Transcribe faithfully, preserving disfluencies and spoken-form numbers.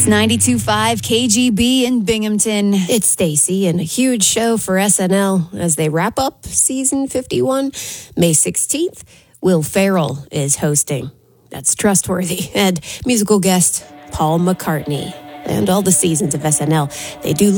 It's ninety-two point five K G B in Binghamton. It's Stacy, and a huge show for S N L as they wrap up season fifty-one. May sixteenth, Will Ferrell is hosting. That's trustworthy. And musical guest Paul McCartney. And all the seasons of S N L, they do